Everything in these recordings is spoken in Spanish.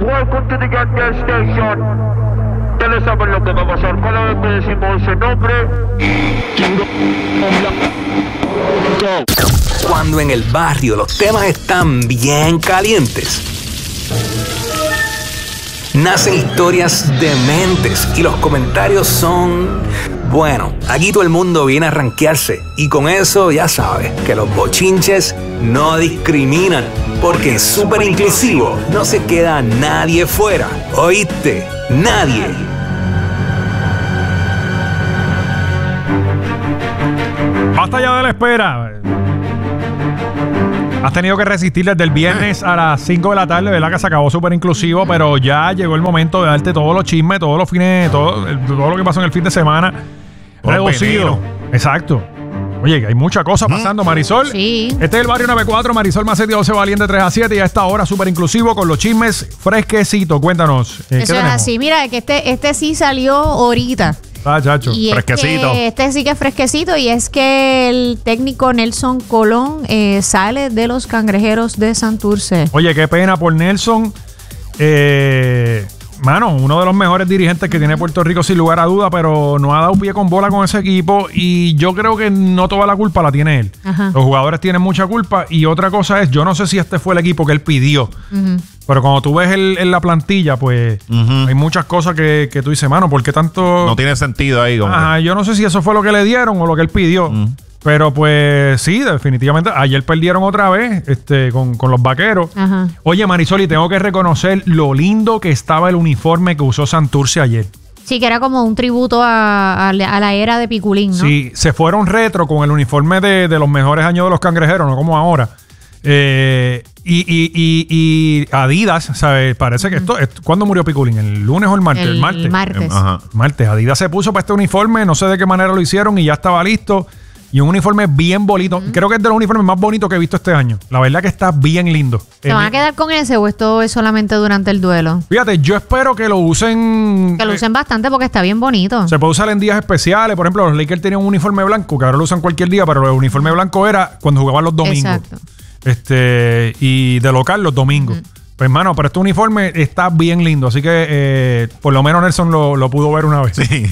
Welcome to the Gas Station. Ustedes saben lo que va a pasar cada vez que decimos ese nombre. Cuando en el barrio los temas están bien calientes, nacen historias dementes y los comentarios son... Bueno, aquí todo el mundo viene a rankearse y con eso ya sabes que los bochinches no discriminan, porque en Súper Inclusivo no se queda nadie fuera. ¿Oíste? Nadie. Basta ya de la espera. Has tenido que resistir desde el viernes a las 5 de la tarde, ¿verdad? Que se acabó Súper Inclusivo, pero ya llegó el momento de darte todos los chismes, todos los fines, todo lo que pasó en el fin de semana. Reducido. Exacto. Oye, que hay mucha cosa pasando, Marisol. Sí. Este es el Barrio 94, Marisol Macetti, José Valiente, 3 a 7, y a esta hora Súper Inclusivo con los chismes fresquecitos. Cuéntanos. Eso es así. Mira, que este sí salió ahorita. Ah, chacho. Y fresquecito. Este sí que es fresquecito, y es que el técnico Nelson Colón sale de los Cangrejeros de Santurce. Oye, qué pena por Nelson. Mano, uno de los mejores dirigentes que tiene Puerto Rico sin lugar a duda, pero no ha dado pie con bola con ese equipo, y yo creo que no toda la culpa la tiene él. Ajá. Los jugadores tienen mucha culpa, y otra cosa es, yo no sé si este fue el equipo que él pidió, pero cuando tú ves en la plantilla, pues hay muchas cosas que tú dices, mano, ¿por qué tanto? No tiene sentido ahí. Como Yo no sé si eso fue lo que le dieron o lo que él pidió. Pero pues sí, definitivamente. Ayer perdieron otra vez con los Vaqueros. Ajá. Oye, Marisol, y tengo que reconocer lo lindo que estaba el uniforme que usó Santurce ayer. Sí, que era como un tributo a la era de Piculín, ¿no? Sí, se fueron retro con el uniforme de los mejores años de los Cangrejeros, no como ahora. Y Adidas, ¿sabes? Parece que ¿cuándo murió Piculín? ¿El lunes o el martes? El martes. Ajá. Martes. Adidas se puso para este uniforme, no sé de qué manera lo hicieron, y ya estaba listo. Y un uniforme bien bonito. Creo que es de los uniformes más bonitos que he visto este año. La verdad que está bien lindo. ¿Se van a quedar con ese o esto es solamente durante el duelo? Fíjate, yo espero que lo usen... Que lo usen bastante porque está bien bonito. Se puede usar en días especiales. Por ejemplo, los Lakers tenían un uniforme blanco, que ahora lo usan cualquier día, pero el uniforme blanco era cuando jugaban los domingos. Exacto. Y de local los domingos. Pues, hermano, pero este uniforme está bien lindo. Así que por lo menos Nelson lo pudo ver una vez. Sí.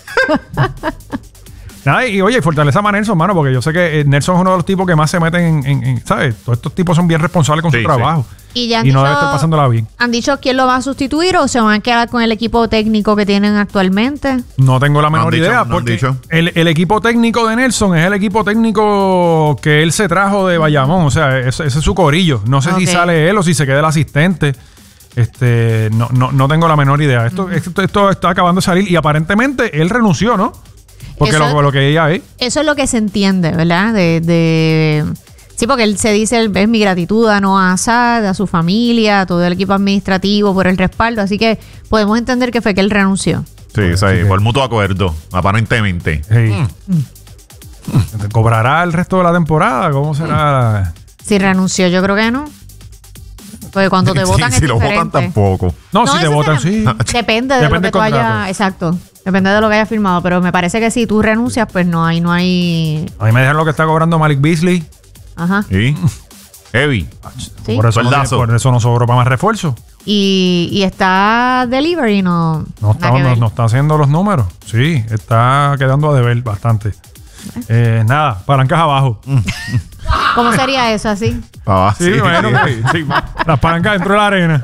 Nada, y oye, fortaleza a Nelson, mano, porque yo sé que Nelson es uno de los tipos que más se meten en ¿sabes? Todos estos tipos son bien responsables con su trabajo. Y ya no debe estar pasándola bien. ¿Han dicho quién lo va a sustituir o se van a quedar con el equipo técnico que tienen actualmente? No tengo la menor idea, no han porque dicho. el equipo técnico de Nelson es el equipo técnico que él se trajo de Bayamón. O sea, ese es su corillo. No sé si sale él o si se queda el asistente. No tengo la menor idea. Esto está acabando de salir y aparentemente él renunció, ¿no? Porque lo que ella es. Eso es lo que se entiende, ¿verdad? Sí, porque él se dice, es mi gratitud a Noah Assad, a su familia, a todo el equipo administrativo por el respaldo. Así que podemos entender que fue que él renunció. Sí, por mutuo acuerdo, aparentemente. Hey. ¿Cobrará el resto de la temporada? ¿Cómo será? Si renunció, yo creo que no. Porque cuando te votan es si lo votan tampoco. No, si te votan, sí. Depende de lo que tú hayas... Exacto. Depende de lo que hayas firmado. Pero me parece que si tú renuncias, pues no hay... A mí me dejan lo que está cobrando Malik Beasley. Ajá. Sí. Heavy. Sí. Por eso no sobró para más refuerzo. Y está delivery, no está haciendo los números. Sí, está quedando a deber bastante. Nada, palancas abajo. ¿Cómo sería eso así? Sí, bueno, sí. Las palancas dentro de la arena.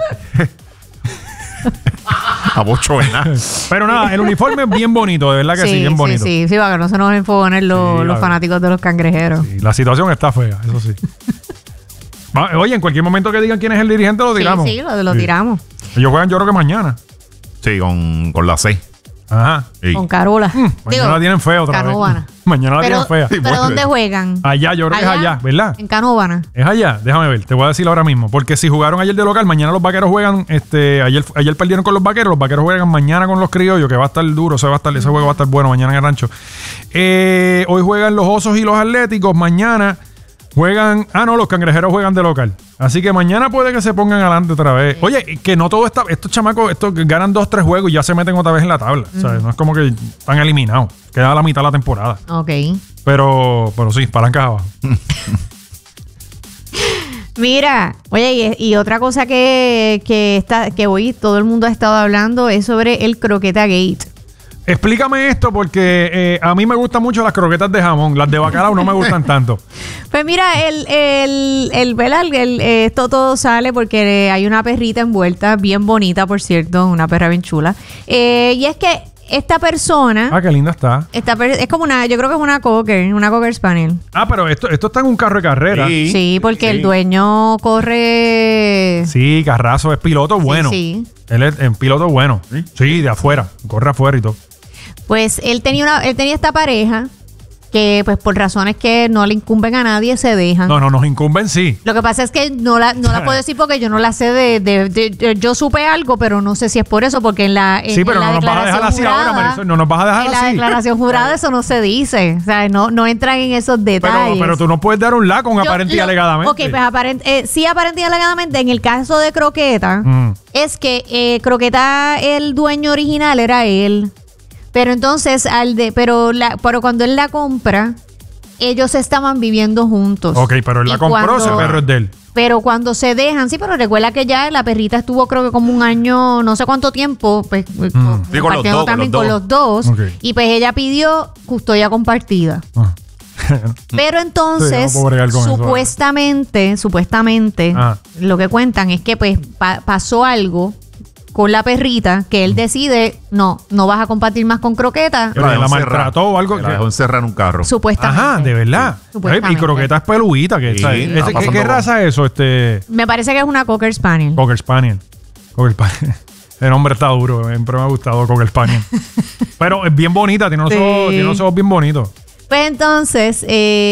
A bochona. Pero nada, el uniforme es bien bonito, de verdad que sí, bien bonito. Sí, para que no se nos enfogonen los fanáticos de los Cangrejeros. Sí, la situación está fea, eso sí. Oye, en cualquier momento que digan quién es el dirigente, lo tiramos. Sí, lo tiramos. Ellos juegan, yo creo que mañana. Sí, con la C. Ajá. Sí. Con Carola. Mañana la tienen fea otra Canóvana. vez. Mañana la tienen fea. ¿Pero dónde juegan? Allá, yo creo que es allá, ¿verdad? En Canóvana. Es allá, déjame ver, te voy a decir ahora mismo. Porque si jugaron ayer de local, mañana los Vaqueros juegan, ayer perdieron con los Vaqueros juegan mañana con los Criollos, que va a estar duro, ese juego va a estar bueno mañana en el Rancho. Hoy juegan los Osos y los Atléticos, mañana juegan, los Cangrejeros juegan de local. Así que mañana puede que se pongan adelante otra vez. Oye, que no todo está, estos chamacos, ganan 2-3 juegos y ya se meten otra vez en la tabla. ¿Sabes? No es como que están eliminados. Queda la mitad de la temporada. Ok. Pero sí, palancas abajo. Mira, oye, y otra cosa que hoy todo el mundo ha estado hablando es sobre el croqueta gate. Explícame esto porque a mí me gustan mucho las croquetas de jamón. Las de bacalao no me gustan tanto. Pues mira, esto todo sale porque hay una perrita envuelta, bien bonita, por cierto, una perra bien chula. Y es que esta persona... Ah, qué linda está. Es como yo creo que es una Cocker Spaniel. Ah, pero esto está en un carro de carrera. Sí, porque el dueño corre... Sí, Carrazo es piloto bueno. Sí. Él es piloto bueno. Sí, de afuera. Corre afuera y todo. Pues él tenía esta pareja que pues por razones que no le incumben a nadie se dejan. No, nos incumben sí. Lo que pasa es que no la puedo decir porque yo no la sé yo supe algo, pero no sé si es por eso, porque sí, pero no nos vas a dejar así ahora, Marisol. No nos vas a dejar así. En la declaración jurada eso no se dice. O sea, no entran en esos detalles. Pero tú no puedes dar un la con aparente y alegadamente. Ok, pues sí, aparente y alegadamente. En el caso de Croqueta, es que Croqueta, el dueño original era él. Pero entonces, pero cuando él la compra, ellos estaban viviendo juntos. Ok, pero él la compró, ese perro es de él. Pero cuando se dejan, sí, pero recuerda que ya la perrita estuvo creo que como un año, no sé cuánto tiempo, pues compartiendo también con los dos. Okay. Y pues ella pidió custodia compartida. Pero entonces, sí, no supuestamente, lo que cuentan es que pues pasó algo con la perrita que él decide, no vas a compartir más con Croqueta. Que la maltrató o algo. Que la dejó encerrar en un carro. Supuestamente. Ajá, de verdad. Sí, supuestamente. Y Croqueta es peluita. Que Sí, ¿Qué raza es eso? Me parece que es una Cocker Spaniel. Cocker Spaniel. El nombre está duro. Siempre me ha gustado Cocker Spaniel. Pero es bien bonita. Tiene unos ojos bien bonitos. Pues entonces,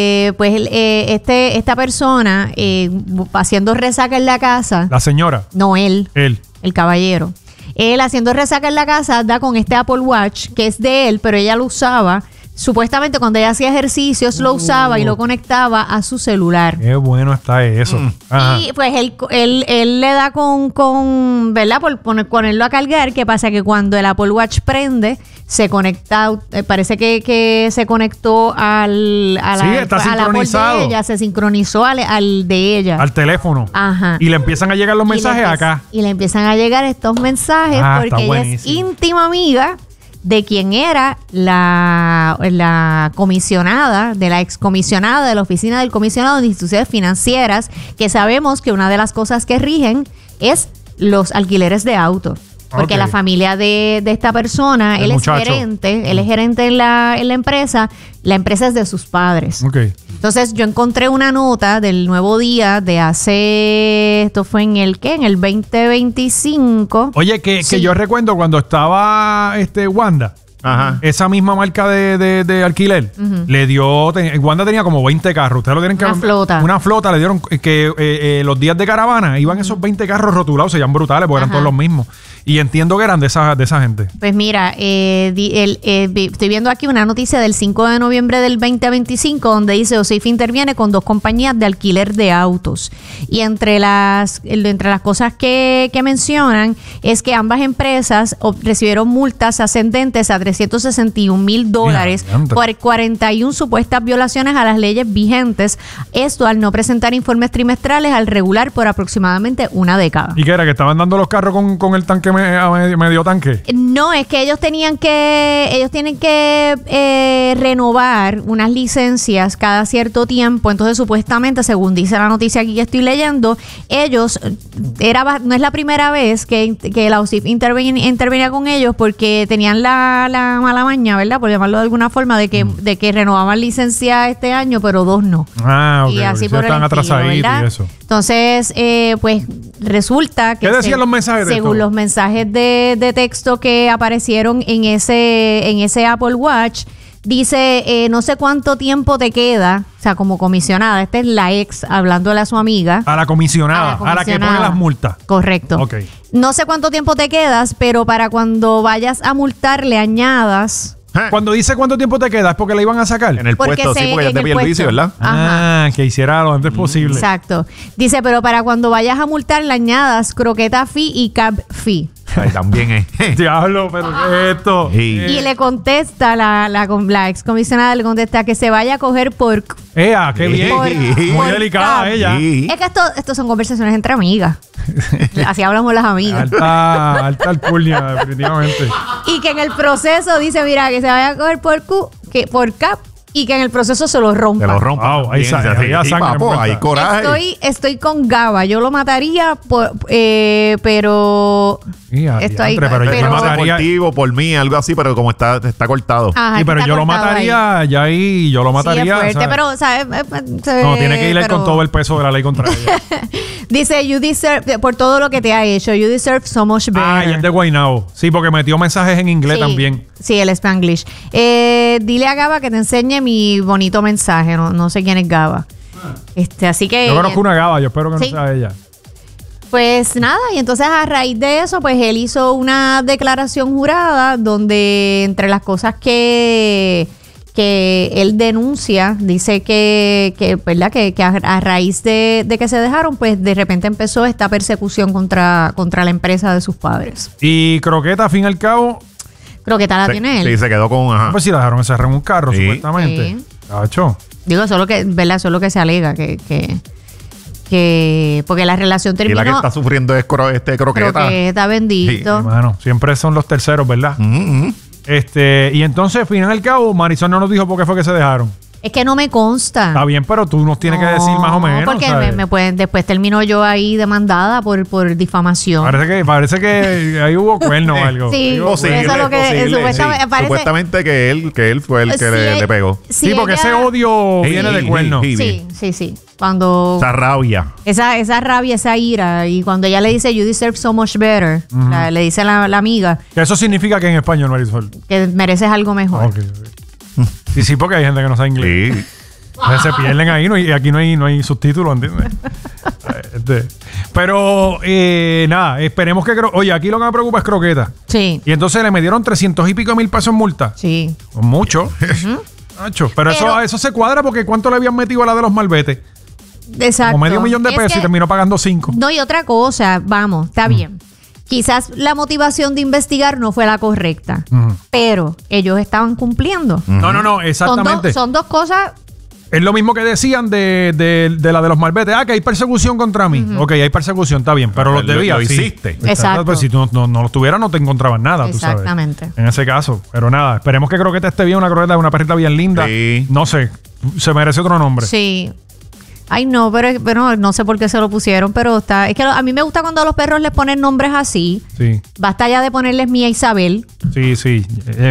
esta persona haciendo resaca en la casa. La señora. No, él. El caballero. Él haciendo resaca en la casa da con este Apple Watch que es de él, pero ella lo usaba. Supuestamente cuando ella hacía ejercicios lo usaba y lo conectaba a su celular. Qué bueno está eso. Y pues él le da con ¿verdad? Por ponerlo a cargar. ¿Qué pasa? Que cuando el Apple Watch prende, se conecta, parece que se conectó a la Apple de ella, se sincronizó al de ella. Al teléfono. Ajá. Y le empiezan a llegar los mensajes acá. Y le empiezan a llegar estos mensajes porque ella es íntima amiga de quien era la comisionada, de la excomisionada de la oficina del comisionado de instituciones financieras, que sabemos que una de las cosas que rigen es los alquileres de autos. Porque la familia de esta persona, él es gerente en la empresa es de sus padres. Okay. Entonces yo encontré una nota del Nuevo Día de esto fue en el 2025. Oye, que yo recuerdo cuando estaba Wanda. Ajá. Esa misma marca de alquiler le dio. Wanda tenía como 20 carros. Ustedes lo tienen que ver. Una flota le dieron que los días de caravana iban esos 20 carros rotulados, se llaman brutales porque eran todos los mismos. Y entiendo que eran de esa gente. Pues mira, estoy viendo aquí una noticia del 5 de noviembre del 2025 donde dice OSIF interviene con 2 compañías de alquiler de autos. Y entre las cosas que mencionan es que ambas empresas recibieron multas ascendentes a $361,000 por 41 supuestas violaciones a las leyes vigentes. Esto al no presentar informes trimestrales al regular por aproximadamente una década. ¿Y qué era? ¿Que estaban dando los carros con el tanque medio tanque? No, es que ellos tienen que renovar unas licencias cada cierto tiempo. Entonces, supuestamente, según dice la noticia aquí que estoy leyendo, ellos, no es la primera vez que la OSIF intervenía con ellos porque tenían la mala maña, ¿verdad? Por llamarlo de alguna forma, de que renovaban licencia este año, pero 2 no. Y así por están atrasaditos y eso. Entonces, pues resulta que... ¿Qué decían los mensajes de según los mensajes de texto que aparecieron en ese Apple Watch, dice, no sé cuánto tiempo te queda, o sea, como comisionada. Esta es la ex hablándole a su amiga. A la comisionada, a la que pone las multas. Correcto. Ok. No sé cuánto tiempo te quedas, pero para cuando vayas a multar le añadas... Cuando dice cuánto tiempo te queda, ¿es porque la iban a sacar? En el puesto, sí, porque ya te pide el vicio, ¿verdad? Ajá. Que hiciera lo antes posible. Exacto. Dice, pero para cuando vayas a multar le añadas croqueta fee y cab fee. Ahí también es. Diablo, pero ¿qué es esto? Sí. Y le contesta, la excomisionada le contesta que se vaya a coger por... ¡Ea, qué bien! Muy por delicada cap. ella. Sí. Es que esto son conversaciones entre amigas. Así hablamos las amigas. Alta alcurnia, definitivamente. Y que en el proceso dice, mira, que se vaya a coger por cap y que en el proceso se lo rompa. Te lo rompa. Wow, ahí Bien, había sí, sangre papo, envuelta. hay coraje. Estoy con Gaba. Yo lo mataría, pero... Mira, Esto ahí- diantre, pero yo pero- lo mataría. Por ti o por mí, algo así, pero como está cortado. Ajá, Sí, pero está yo lo cortado mataría ya ahí. Yo lo ahí. Sí, mataría. es fuerte, ¿sabes? pero, ¿sabes? No, tiene que ir con todo el peso de la ley contra ella. Dice, you deserve, por todo lo que te ha hecho, you deserve so much better. Ah, y es de Guaynabo. Sí, porque metió mensajes en inglés Sí, también. Sí, el Spanglish. Dile a Gaba que te enseñe mi bonito mensaje. No sé quién es Gaba. Así que... Yo conozco una Gaba, yo espero que Sí. no sea ella. Pues nada, y entonces a raíz de eso, pues él hizo una declaración jurada donde entre las cosas que él denuncia, dice ¿verdad? Que a raíz de que se dejaron, pues de repente empezó esta persecución contra la empresa de sus padres. Y Croqueta, al fin y al cabo, Creo que tal la tiene él. Sí, se quedó con... Ajá. pues si la dejaron encerrar en un carro, Sí. supuestamente. Sí. Cacho. Digo, eso es lo que, ¿verdad? Eso es lo que se alega, que porque la relación Y terminó. la que está sufriendo es croqueta. Croqueta, bendito. Bueno, siempre son los terceros, ¿verdad? Mm, mm. Y entonces, al fin y al cabo, Marisol no nos dijo por qué fue que se dejaron. Es que no me consta. Está bien, pero tú nos tienes que decir más o menos. Porque ¿sabes? me pueden, después termino yo ahí demandada por difamación. Parece que ahí hubo cuerno o algo. Sí, Ahí hubo Posible, eso es lo que posible, supuestamente sí. parece- Supuestamente que él fue el que Sí, le pegó. Sí, porque ella- ese odio Sí, viene de sí, cuerno. sí. Sí. Cuando Esa rabia. esa rabia, esa ira, y cuando ella le dice you deserve so much better, le dice la amiga Que eso significa que en español, Marisol. que mereces algo mejor. Ok. Sí, porque hay gente que no sabe inglés. Sí. Entonces se pierden ahí y aquí no hay subtítulos, ¿entiendes? Pero nada, esperemos que... Oye, aquí lo que me preocupa es Croqueta. Sí. Y entonces le metieron 300 y pico mil pesos en multa. Sí. Mucho. Nacho. Pero eso se cuadra porque ¿cuánto le habían metido a la de los malbetes? Exacto. Como medio millón de Es pesos y que- terminó pagando 5. No, y otra cosa, vamos, está bien. Quizás la motivación de investigar no fue la correcta, pero ellos estaban cumpliendo. No, exactamente. Son dos cosas. Es lo mismo que decían de la de los malbetes. Ah, que hay persecución contra mí. Ok, hay persecución, está bien, pero los Lo debías. sí. hiciste. Exacto. Pues si tú no los tuvieras, no te encontraban nada, tú sabes. Exactamente. En ese caso. Pero nada, esperemos que Croqueta esté bien. Una Croqueta es una perrita bien linda. Sí. No sé, se merece otro nombre. Sí. Ay, no, pero no sé por qué se lo pusieron, pero está. Es que a mí me gusta cuando a los perros les ponen nombres así. Sí, Basta ya de ponerles Mía Isabel. sí.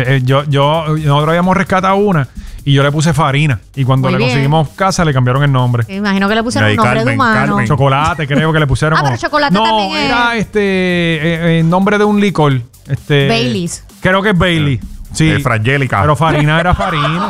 Nosotros habíamos rescatado una y yo le puse Farina. Y cuando Muy le bien. conseguimos casa, le cambiaron el nombre. Me imagino que le pusieron Ahí, un nombre de Carmen, humano. Carmen. Chocolate, creo que le pusieron. Ah, pero chocolate no, también es- era el nombre de un licor. Baileys. Creo que es Bailey. Sí. Frangélica. Pero Farina era Farina.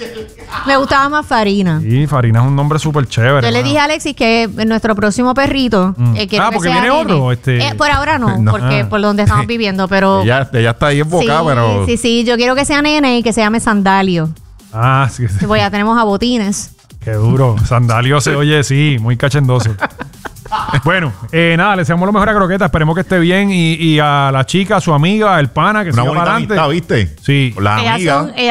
Me gustaba más Farina. Sí, Farina es un nombre súper chévere. Yo le dije a Alexis que nuestro próximo perrito. quiero que porque sea viene nene. otro, Por ahora no, No. porque por donde estamos viviendo, pero. Ella está ahí enfocada, pero... Sí, yo quiero que sea nene y que se llame Sandalio. Ah, sí. Pues ya tenemos a Botines. Qué duro. Sandalio se oye, sí, muy cachendoso. Bueno, nada, le deseamos lo mejor a Croqueta. Esperemos que esté bien. Y a la chica, a su amiga, el pana, que Una siga bonita para adelante. amistad, ¿viste? Sí. La Ellas amiga. son-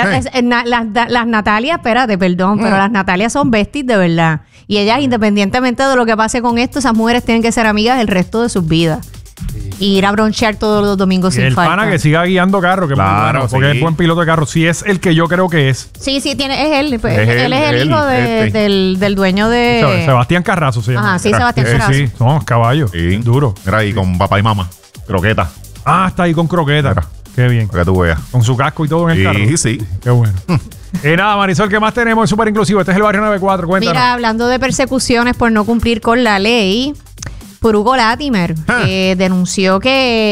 las Natalias, espérate, perdón, pero las Natalias son besties de verdad. Y ellas, independientemente de lo que pase con esto, esas mujeres tienen que ser amigas el resto de sus vidas. Y ir a bronchear todos los domingos Y sin el falta. pana que siga guiando carro, que es muy Claro, bueno, porque sí. es buen piloto de carro. Si es el que yo creo que es. Sí, es él. Pues, Es él es el él, hijo este. del dueño de... Sebastián Carrazo se llama. Ajá, sí, Sebastián Carrazo. Sí, son caballos. Sí. Duro. Mira ahí con papá y mamá. Croqueta. Ah, está ahí con Croqueta. Mira. Qué bien. Para que tú veas. Con su casco y todo en el carro. Sí, sí. Qué bueno. Nada, Marisol, ¿qué más tenemos? Es súper inclusivo. Este es el Barrio 94. Cuéntanos. Mira, hablando de persecuciones por no cumplir con la ley, Hugo Latimer denunció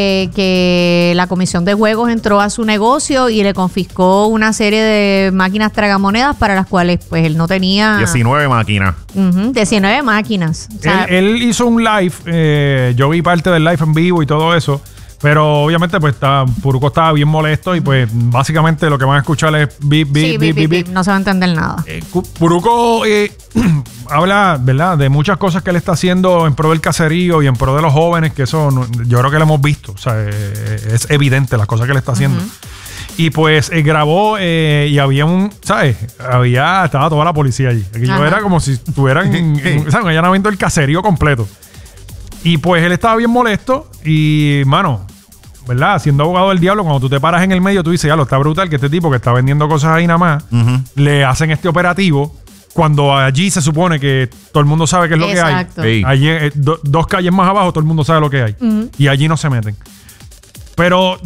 que la Comisión de Juegos entró a su negocio y le confiscó una serie de máquinas tragamonedas para las cuales pues él no tenía 19 máquinas. 19 máquinas. O sea, Él hizo un live. Yo vi parte del live en vivo y todo eso. Pero obviamente, pues Puruco estaba bien molesto y pues básicamente lo que van a escuchar es bip, bip, Sí, bip, bip, bip. no se va a entender nada. Puruco habla, ¿verdad?, de muchas cosas que él está haciendo en pro del caserío y en pro de los jóvenes, que eso yo creo que lo hemos visto. O sea, es evidente las cosas que él está haciendo. Y pues grabó y había ¿sabes? Estaba toda la policía allí. Aquello era como si estuvieran en un allanamiento del caserío completo. Y pues él estaba bien molesto y, mano, ¿verdad? Siendo abogado del diablo, cuando tú te paras en el medio, tú dices, ya lo está brutal que este tipo que está vendiendo cosas ahí nada más, le hacen este operativo cuando allí se supone que todo el mundo sabe qué es lo Exacto. que hay. Allí, dos calles más abajo, todo el mundo sabe lo que hay. Y allí no se meten. Pero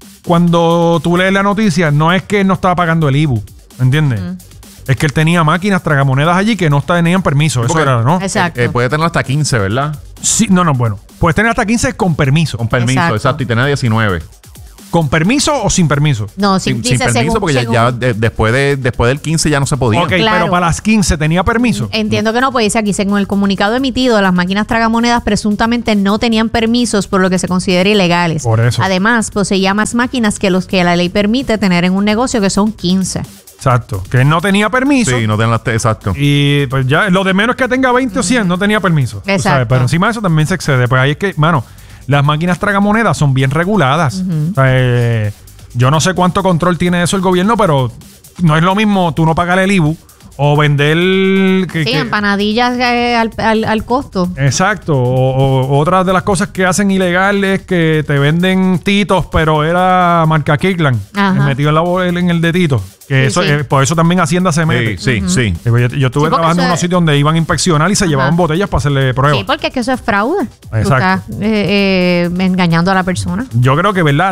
cuando tú lees la noticia, no es que él no estaba pagando el IBU, ¿entiendes? Es que él tenía máquinas tragamonedas allí que no tenían permiso. Eso era, ¿no? Exacto. Puede tener hasta 15, ¿verdad? Sí, bueno. Puedes tener hasta 15 con permiso. Con permiso, exacto. Y tener 19. ¿Con permiso o sin permiso? No, Sin dice permiso, según- porque según- ya después del 15 ya no se podía. Ok, Claro. pero para las 15 tenía permiso. Entiendo que no, pues dice aquí, según el comunicado emitido, las máquinas tragamonedas presuntamente no tenían permisos por lo que se considera ilegales. Por eso. Además, poseía más máquinas que los que la ley permite tener en un negocio, que son 15. Exacto. Que él no tenía permiso. Sí, no tener las... Exacto. Y pues ya, lo de menos que tenga 20 o 100 no tenía permiso. tú sabes. Exacto. Pero encima de eso también se excede. Pues ahí es que, mano, las máquinas tragamonedas son bien reguladas. O sea, yo no sé cuánto control tiene eso el gobierno, pero no es lo mismo tú no pagar el IBU o vender... Sí, empanadillas al costo. Exacto. O otras de las cosas que hacen ilegal es que te venden titos, pero era marca Kirkland, Ajá. metido en el de Tito. Que Sí, eso, sí. por eso también Hacienda se mete. Sí. Yo estuve Sí, porque trabajando en eso unos es- sitios donde iban a inspeccionar y se llevaban botellas para hacerle pruebas. Sí, porque es que eso es fraude. Tú Exacto. estás engañando a la persona. Yo creo que, ¿verdad?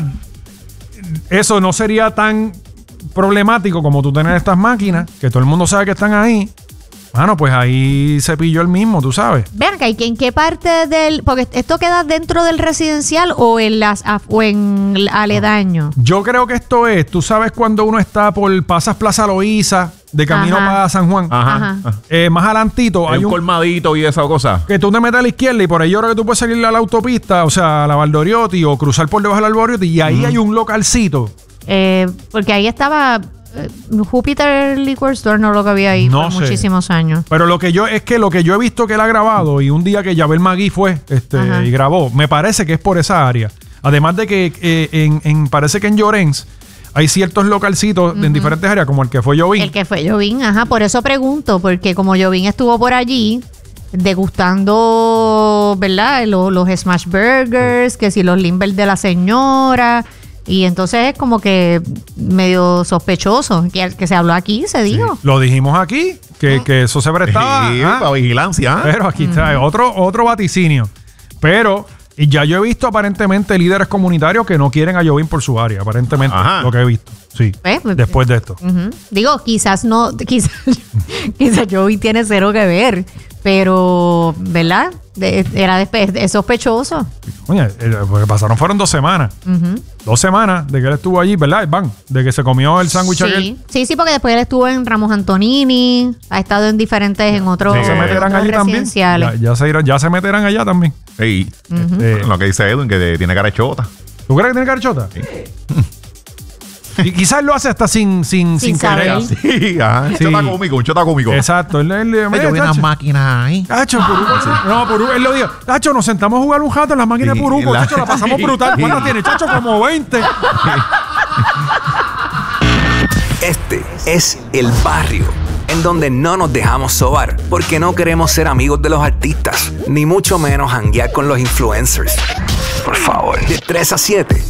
Eso no sería tan problemático como tú tener estas máquinas, que todo el mundo sabe que están ahí. Bueno, pues ahí se pilló el mismo, tú sabes. Vean acá, ¿en qué parte del...? Porque esto queda dentro del residencial o en el aledaño. Yo creo que esto es, tú sabes cuando uno está pasas Plaza Loíza, de camino Ajá. para San Juan. Ajá. Más adelantito Hay hay un colmadito y esa cosa. que tú te metes a la izquierda y por ahí yo creo que tú puedes salir a la autopista, o sea, a la Valdoriotti o cruzar por debajo del Valdoriotti y ahí hay un localcito. Porque ahí estaba Jupiter Liquor Store, no lo que había ahí No por sé. muchísimos años. Pero lo que yo he visto que él ha grabado y un día que Yabel Magui fue Ajá. y grabó, me parece que es por esa área. Además de que parece que en Llorens hay ciertos localcitos en diferentes áreas, como el que fue Jovín. El que fue Jovín, ajá, por eso pregunto, porque como Jovín estuvo por allí degustando, ¿verdad? Los smash burgers, que si los Limber de la señora, y entonces es como que medio sospechoso, que se habló aquí, se dijo. Lo dijimos aquí, que eso se prestaba. Sí, ¿ah? para vigilancia. ¿ah? Pero aquí está otro vaticinio. Pero y ya yo he visto aparentemente líderes comunitarios que no quieren a Jovín por su área, aparentemente. Ajá. Lo que he visto. Sí. Después de esto. Ujú. Digo, quizás no, quizás Jovín tiene cero que ver, pero, ¿verdad? Es sospechoso. Oye, lo que pasaron fueron 2 semanas. 2 semanas de que él estuvo allí, ¿verdad? De que se comió el sándwich aquel. Sí, porque después él estuvo en Ramos Antonini, ha estado en en otros ¿Se meterán allí también? residenciales. Ya se meterán allá también. Sí. Lo que dice Edwin, que tiene cara de chota. ¿Tú crees que tiene carchota? Y quizás lo hace hasta sin saber. querer. Sí, ajá. Sí. Un chota cómico. Exacto. Él Yo vi unas máquinas ahí. Tacho, Puruco. Él lo dijo. Tacho, nos sentamos a jugar un rato en las máquinas Sí, de Puruco. la- Tacho, la pasamos brutal. ¿Cuántas tiene? Chacho, como 20. Este es el barrio en donde no nos dejamos sobar porque no queremos ser amigos de los artistas, ni mucho menos janguear con los influencers. Por favor, de 3 a 7.